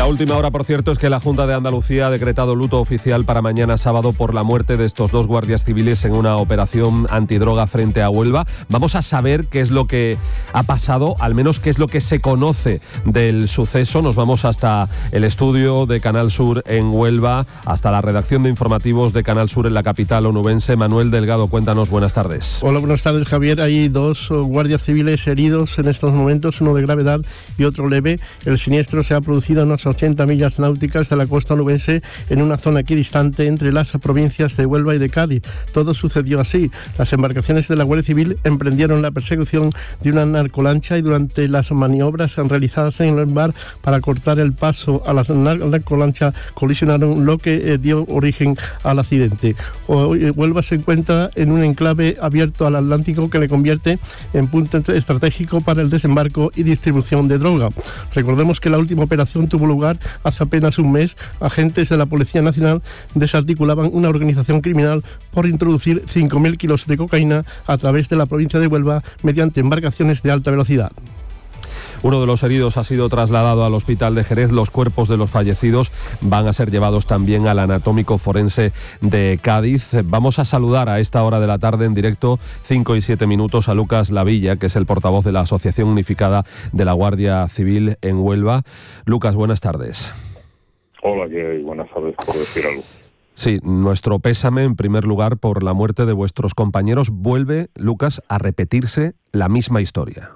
La última hora, por cierto, es que la Junta de Andalucía ha decretado luto oficial para mañana sábado por la muerte de estos dos guardias civiles en una operación antidroga frente a Huelva. Vamos a saber qué es lo que ha pasado, al menos qué es lo que se conoce del suceso. Nos vamos hasta el estudio de Canal Sur en Huelva, hasta la redacción de informativos de Canal Sur en la capital onubense. Manuel Delgado, cuéntanos, buenas tardes. Hola, buenas tardes, Javier. Hay dos guardias civiles heridos en estos momentos, uno de gravedad y otro leve. El siniestro se ha producido en unas 80 millas náuticas de la costa onubense, en una zona equidistante entre las provincias de Huelva y de Cádiz. Todo sucedió así. Las embarcaciones de la Guardia Civil emprendieron la persecución de una narcolancha y durante las maniobras realizadas en el mar para cortar el paso a la narcolancha colisionaron, lo que dio origen al accidente. Huelva se encuentra en un enclave abierto al Atlántico que le convierte en punto estratégico para el desembarco y distribución de droga. Recordemos que la última operación tuvo lugar hace apenas un mes. Agentes de la Policía Nacional desarticulaban una organización criminal por introducir 5.000 kilos de cocaína a través de la provincia de Huelva mediante embarcaciones de alta velocidad. Uno de los heridos ha sido trasladado al hospital de Jerez. Los cuerpos de los fallecidos van a ser llevados también al anatómico forense de Cádiz. Vamos a saludar a esta hora de la tarde en directo, 5 y 7 minutos, a Lucas Lavilla, que es el portavoz de la Asociación Unificada de la Guardia Civil en Huelva. Lucas, buenas tardes. Hola, buenas tardes, por decir algo. Sí, nuestro pésame en primer lugar por la muerte de vuestros compañeros. ¿Vuelve, Lucas, a repetirse la misma historia?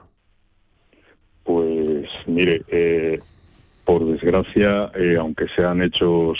Pues mire, por desgracia, aunque sean hechos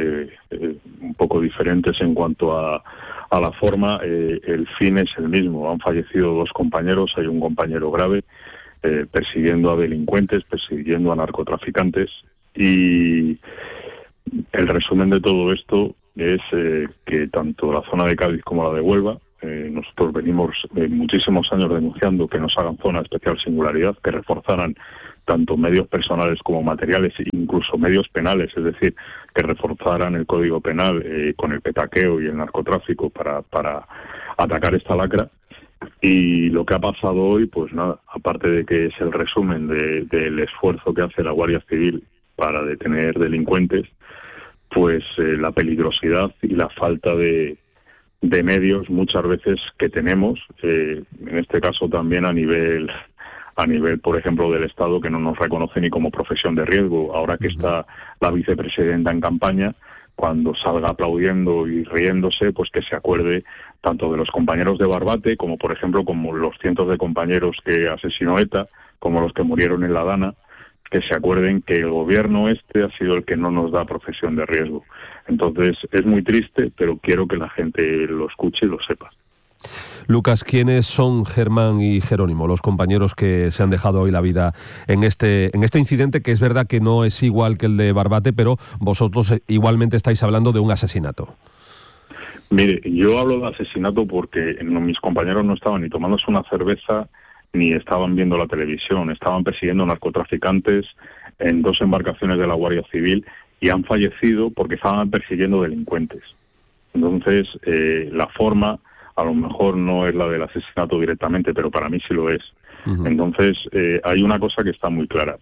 un poco diferentes en cuanto a la forma, el fin es el mismo. Han fallecido dos compañeros, hay un compañero grave, persiguiendo a delincuentes, persiguiendo a narcotraficantes, y el resumen de todo esto es que tanto la zona de Cádiz como la de Huelva, nosotros venimos muchísimos años denunciando que nos hagan zona de especial singularidad, que reforzaran tanto medios personales como materiales, incluso medios penales, es decir, que reforzaran el Código Penal con el petaqueo y el narcotráfico para atacar esta lacra. Y lo que ha pasado hoy, pues nada, aparte de que es el resumen del esfuerzo que hace la Guardia Civil para detener delincuentes, pues la peligrosidad y la falta de medios muchas veces que tenemos, en este caso también a nivel, por ejemplo, del Estado, que no nos reconoce ni como profesión de riesgo. Ahora que está la vicepresidenta en campaña, cuando salga aplaudiendo y riéndose, pues que se acuerde tanto de los compañeros de Barbate, como por ejemplo como los cientos de compañeros que asesinó ETA, como los que murieron en La Dana, que se acuerden que el gobierno ha sido el que no nos da profesión de riesgo. Entonces es muy triste, pero quiero que la gente lo escuche y lo sepa. Lucas, ¿quiénes son Germán y Jerónimo, los compañeros que se han dejado hoy la vida en este incidente, que es verdad que no es igual que el de Barbate, pero vosotros igualmente estáis hablando de un asesinato? Mire, yo hablo de asesinato porque mis compañeros no estaban ni tomándose una cerveza ni estaban viendo la televisión, estaban persiguiendo narcotraficantes en dos embarcaciones de la Guardia Civil y han fallecido porque estaban persiguiendo delincuentes. Entonces, la forma a lo mejor no es la del asesinato directamente, pero para mí sí lo es. Uh-huh. Entonces, hay una cosa que está muy clara.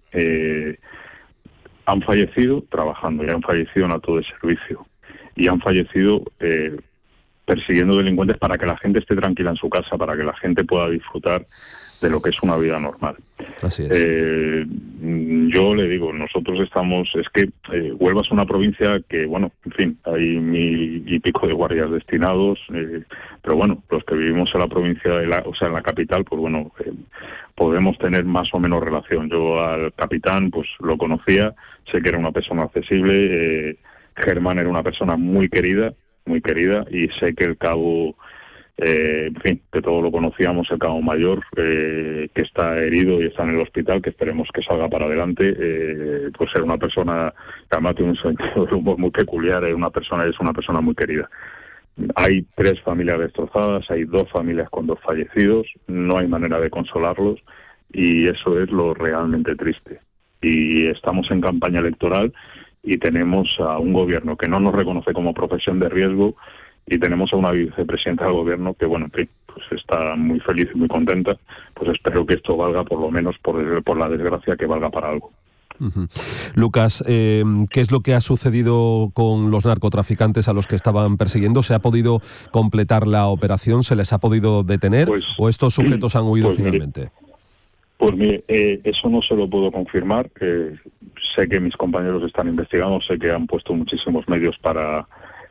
Han fallecido trabajando y han fallecido en acto de servicio y han fallecido persiguiendo delincuentes para que la gente esté tranquila en su casa, para que la gente pueda disfrutar de lo que es una vida normal. Así es. Yo le digo, nosotros Huelva es una provincia que, bueno, en fin, hay 1.000 y pico de guardias destinados, pero bueno, los que vivimos en la provincia, en la capital, pues bueno, podemos tener más o menos relación. Yo al capitán, pues lo conocía, sé que era una persona accesible, Germán era una persona muy querida, y sé que el cabo, en fin, que todos lo conocíamos, el cabo mayor, que está herido y está en el hospital, que esperemos que salga para adelante, pues era una persona que además tiene un sentido de humor muy peculiar, es una persona muy querida. Hay 3 familias destrozadas, hay 2 familias con 2 fallecidos, no hay manera de consolarlos y eso es lo realmente triste. Y estamos en campaña electoral y tenemos a un gobierno que no nos reconoce como profesión de riesgo y tenemos a una vicepresidenta del gobierno que, bueno, en fin, pues está muy feliz y muy contenta. Pues espero que esto valga, por lo menos por la desgracia, que valga para algo. Lucas, ¿qué es lo que ha sucedido con los narcotraficantes a los que estaban persiguiendo? ¿Se ha podido completar la operación? ¿Se les ha podido detener? ¿O estos sujetos han huido finalmente? Mire, eso no se lo puedo confirmar. Sé que mis compañeros están investigando, sé que han puesto muchísimos medios por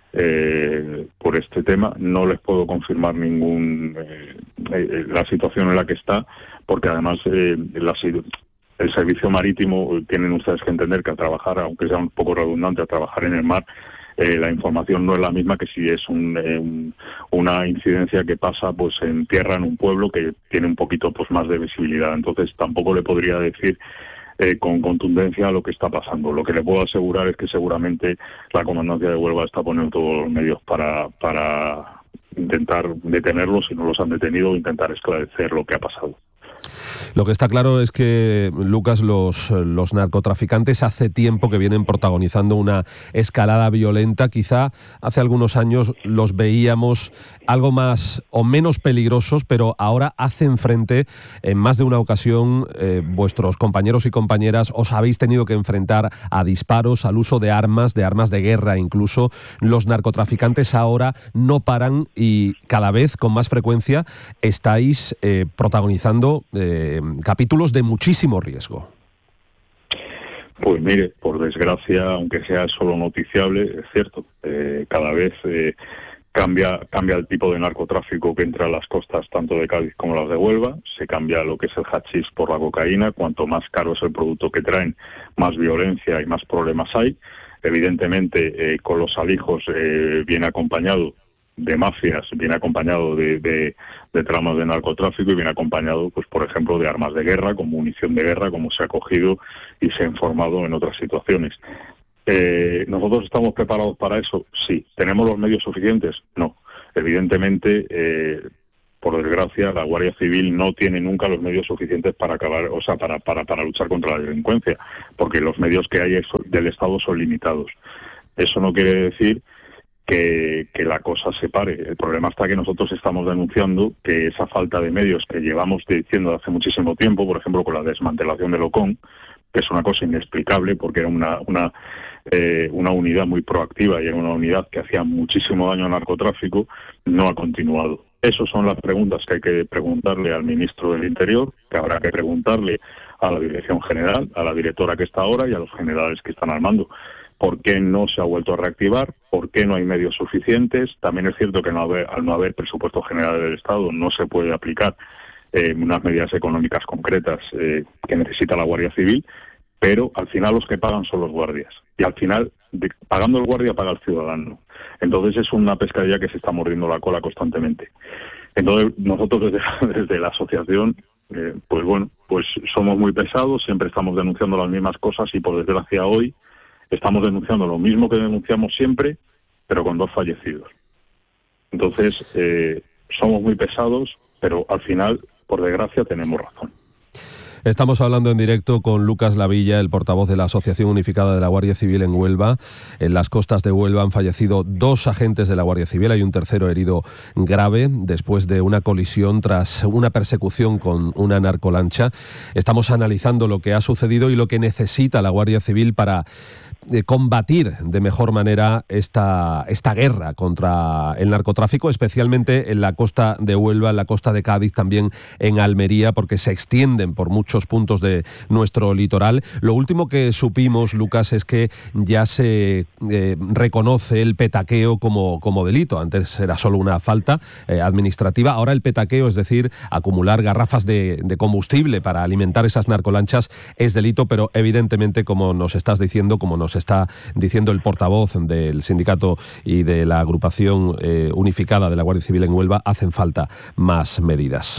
este tema. No les puedo confirmar la situación en la que está, porque además el servicio marítimo, tienen ustedes que entender que al trabajar, aunque sea un poco redundante, al trabajar en el mar, la información no es la misma que si es una incidencia que pasa pues en tierra, en un pueblo que tiene un poquito pues más de visibilidad. Entonces tampoco le podría decir con contundencia lo que está pasando. Lo que le puedo asegurar es que seguramente la Comandancia de Huelva está poniendo todos los medios para intentar detenerlos, si no los han detenido, intentar esclarecer lo que ha pasado. Lo que está claro es que, Lucas, los narcotraficantes hace tiempo que vienen protagonizando una escalada violenta. Quizá hace algunos años los veíamos algo más o menos peligrosos, pero ahora hacen frente, en más de una ocasión, vuestros compañeros y compañeras os habéis tenido que enfrentar a disparos, al uso de armas de guerra incluso. Los narcotraficantes ahora no paran y cada vez con más frecuencia estáis protagonizando capítulos de muchísimo riesgo. Pues mire, por desgracia, aunque sea solo noticiable, es cierto, cada vez cambia el tipo de narcotráfico que entra a las costas tanto de Cádiz como las de Huelva. Se cambia lo que es el hachís por la cocaína. Cuanto más caro es el producto que traen, más violencia y más problemas hay. Evidentemente, con los alijos viene acompañado de mafias, viene acompañado de tramas de narcotráfico y viene acompañado, pues por ejemplo, de armas de guerra, con munición de guerra, como se ha cogido y se ha informado en otras situaciones. ¿Nosotros estamos preparados para eso? Sí. ¿Tenemos los medios suficientes? No. Evidentemente, por desgracia, la Guardia Civil no tiene nunca los medios suficientes para acabar, o sea, para luchar contra la delincuencia, porque los medios que hay del Estado son limitados. Eso no quiere decir que la cosa se pare. El problema está que nosotros estamos denunciando que esa falta de medios que llevamos diciendo hace muchísimo tiempo, por ejemplo con la desmantelación del OCON, que es una cosa inexplicable porque era una unidad muy proactiva y era una unidad que hacía muchísimo daño al narcotráfico, no ha continuado. Esas son las preguntas que hay que preguntarle al ministro del Interior, que habrá que preguntarle a la Dirección General, a la directora que está ahora y a los generales que están al mando. ¿Por qué no se ha vuelto a reactivar? ¿Por qué no hay medios suficientes? También es cierto que al no haber presupuesto general del Estado no se puede aplicar unas medidas económicas concretas que necesita la Guardia Civil, pero al final los que pagan son los guardias. Y al final, pagando el guardia, paga el ciudadano. Entonces es una pescadilla que se está mordiendo la cola constantemente. Entonces nosotros desde la asociación, pues somos muy pesados, siempre estamos denunciando las mismas cosas y por desgracia hoy estamos denunciando lo mismo que denunciamos siempre, pero con 2 fallecidos. Entonces, somos muy pesados, pero al final, por desgracia, tenemos razón. Estamos hablando en directo con Lucas Lavilla, el portavoz de la Asociación Unificada de la Guardia Civil en Huelva. En las costas de Huelva han fallecido 2 agentes de la Guardia Civil, hay un tercero herido grave después de una colisión tras una persecución con una narcolancha. Estamos analizando lo que ha sucedido y lo que necesita la Guardia Civil para combatir de mejor manera esta guerra contra el narcotráfico, especialmente en la costa de Huelva, en la costa de Cádiz, también en Almería, porque se extienden por muchos puntos de nuestro litoral. Lo último que supimos, Lucas, es que ya se reconoce el petaqueo como delito. Antes era solo una falta administrativa, ahora el petaqueo, es decir, acumular garrafas de combustible para alimentar esas narcolanchas, es delito, pero evidentemente, como nos estás diciendo, como nos está diciendo el portavoz del sindicato y de la agrupación unificada de la Guardia Civil en Huelva, hacen falta más medidas.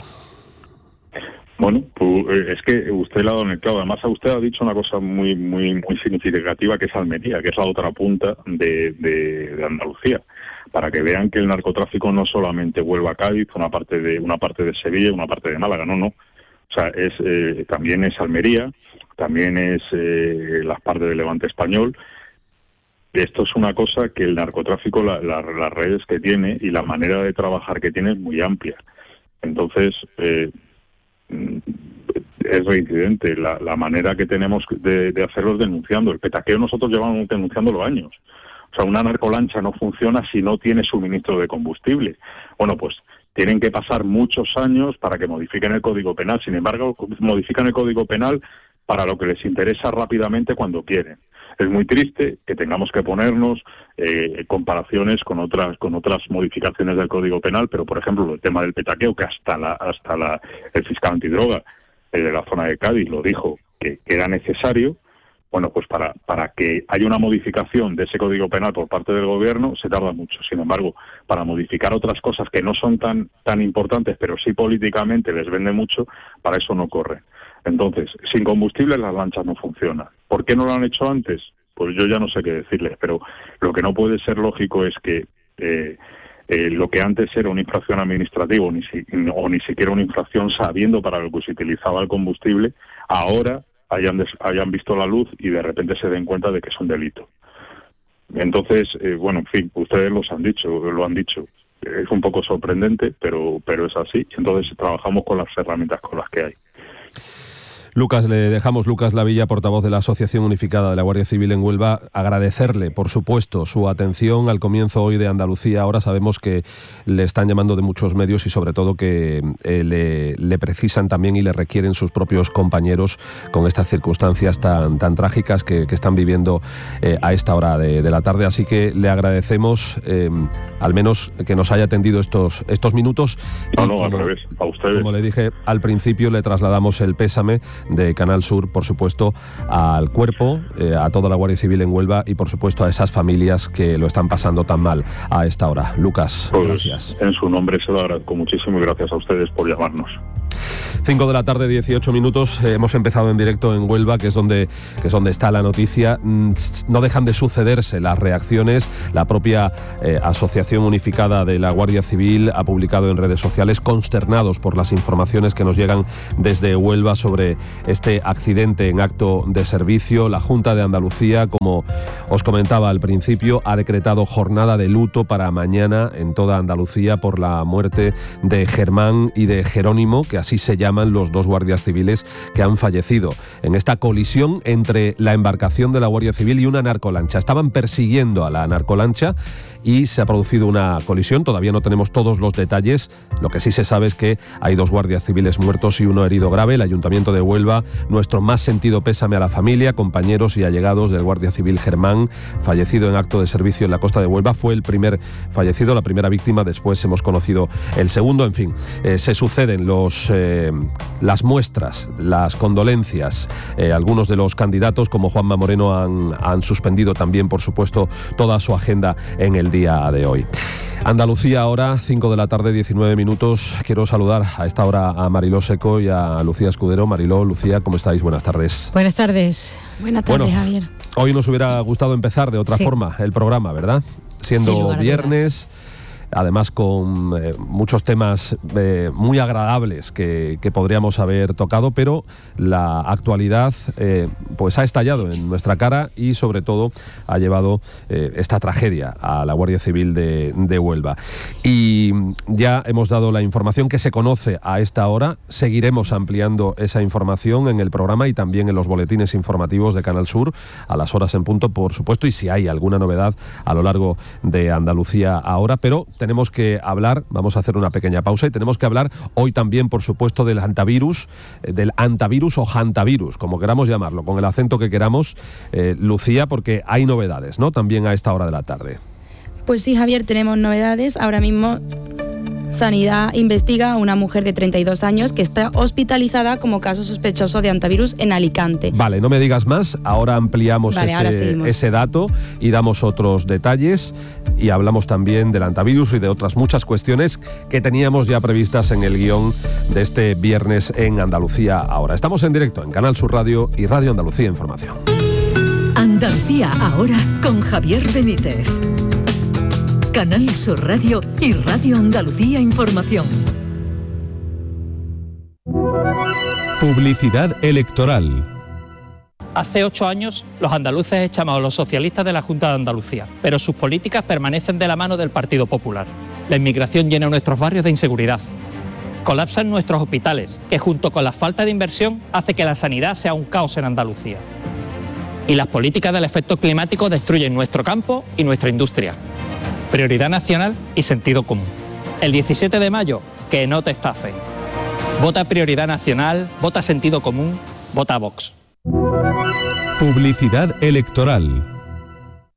Bueno, pues es que usted le ha dado en el clavo. Además, usted ha dicho una cosa muy significativa, que es Almería, que es la otra punta de Andalucía, para que vean que el narcotráfico no solamente Huelva a Cádiz, una parte de Sevilla y una parte de Málaga, no. O sea, también es Almería, también es las partes del Levante español. Esto es una cosa que el narcotráfico, las redes que tiene y la manera de trabajar que tiene es muy amplia. Entonces, es reincidente. La manera que tenemos de hacerlo es denunciando. El petaqueo nosotros llevamos denunciándolo años. O sea, una narcolancha no funciona si no tiene suministro de combustible. Bueno, pues tienen que pasar muchos años para que modifiquen el Código Penal. Sin embargo, modifican el Código Penal para lo que les interesa rápidamente cuando quieren. Es muy triste que tengamos que ponernos comparaciones con otras modificaciones del Código Penal, pero por ejemplo el tema del petaqueo, que hasta el fiscal antidroga de la zona de Cádiz lo dijo que era necesario. Bueno, pues para que haya una modificación de ese Código Penal por parte del Gobierno se tarda mucho. Sin embargo, para modificar otras cosas que no son tan importantes, pero sí políticamente les vende mucho, para eso no corren. Entonces, sin combustible las lanchas no funcionan. ¿Por qué no lo han hecho antes? Pues yo ya no sé qué decirles, pero lo que no puede ser lógico es que lo que antes era una infracción administrativa o ni siquiera una infracción sabiendo para lo que se utilizaba el combustible, ahora hayan visto la luz y de repente se den cuenta de que es un delito. Entonces, bueno, en fin, ustedes lo han dicho. Es un poco sorprendente, pero es así. Entonces trabajamos con las herramientas con las que hay. Lucas Lavilla, portavoz de la Asociación Unificada de la Guardia Civil en Huelva, agradecerle, por supuesto, su atención al comienzo hoy de Andalucía. Ahora sabemos que le están llamando de muchos medios y sobre todo que le precisan también y le requieren sus propios compañeros con estas circunstancias tan trágicas que están viviendo a esta hora de la tarde. Así que le agradecemos al menos que nos haya atendido estos minutos. No, al revés, a ustedes. Como le dije al principio, le trasladamos el pésame de Canal Sur, por supuesto, al cuerpo, a toda la Guardia Civil en Huelva y, por supuesto, a esas familias que lo están pasando tan mal a esta hora. Lucas, pues, gracias. En su nombre se lo agradezco muchísimo y gracias a ustedes por llamarnos. 5 de la tarde, 18 minutos. Hemos empezado en directo en Huelva, que es donde está la noticia. No dejan de sucederse las reacciones. La propia Asociación Unificada de la Guardia Civil ha publicado en redes sociales, consternados por las informaciones que nos llegan desde Huelva sobre este accidente en acto de servicio. La Junta de Andalucía, como os comentaba al principio, ha decretado jornada de luto para mañana en toda Andalucía por la muerte de Germán y de Jerónimo, que así se llaman los dos guardias civiles que han fallecido en esta colisión entre la embarcación de la Guardia Civil y una narcolancha. Estaban persiguiendo a la narcolancha y se ha producido una colisión. Todavía no tenemos todos los detalles. Lo que sí se sabe es que hay 2 guardias civiles muertos y 1 herido grave. El Ayuntamiento de Huelva, nuestro más sentido pésame a la familia, compañeros y allegados del guardia civil Germán, fallecido en acto de servicio en la costa de Huelva. Fue el primer fallecido, la primera víctima. Después hemos conocido el segundo. En fin, se suceden las muestras, las condolencias. Algunos de los candidatos, como Juanma Moreno, han suspendido también, por supuesto, toda su agenda en el día de hoy. Andalucía ahora, 5 de la tarde, 19 minutos. Quiero saludar a esta hora a Mariló Seco y a Lucía Escudero. Mariló, Lucía, ¿cómo estáis? Buenas tardes. Buenas tardes. Buenas tardes, Javier. Hoy nos hubiera gustado empezar de otra forma el programa, ¿verdad? Siendo viernes, además con muchos temas muy agradables que podríamos haber tocado, pero la actualidad pues ha estallado en nuestra cara y sobre todo ha llevado esta tragedia a la Guardia Civil de Huelva. Y ya hemos dado la información que se conoce a esta hora. Seguiremos ampliando esa información en el programa y también en los boletines informativos de Canal Sur a las horas en punto, por supuesto, y si hay alguna novedad a lo largo de Andalucía ahora, pero tenemos que hablar, vamos a hacer una pequeña pausa y tenemos que hablar hoy también, por supuesto, del antivirus o hantavirus, como queramos llamarlo, con el acento que queramos, Lucía, porque hay novedades, ¿no? También a esta hora de la tarde. Pues sí, Javier, tenemos novedades. Ahora mismo Sanidad investiga a una mujer de 32 años que está hospitalizada como caso sospechoso de hantavirus en Alicante. Vale, no me digas más, ahora ampliamos ese dato y damos otros detalles y hablamos también del hantavirus y de otras muchas cuestiones que teníamos ya previstas en el guión de este viernes en Andalucía ahora. Estamos en directo en Canal Sur Radio y Radio Andalucía Información. Andalucía ahora con Javier Benítez. Canal Sur Radio y Radio Andalucía Información. Publicidad electoral. Hace 8 años los andaluces echamos a los socialistas de la Junta de Andalucía, pero sus políticas permanecen de la mano del Partido Popular. La inmigración llena nuestros barrios de inseguridad. Colapsan nuestros hospitales, que junto con la falta de inversión hace que la sanidad sea un caos en Andalucía. Y las políticas del efecto climático destruyen nuestro campo y nuestra industria. Prioridad nacional y sentido común. El 17 de mayo, que no te estafe. Vota Prioridad Nacional, vota Sentido Común, vota Vox. Publicidad electoral.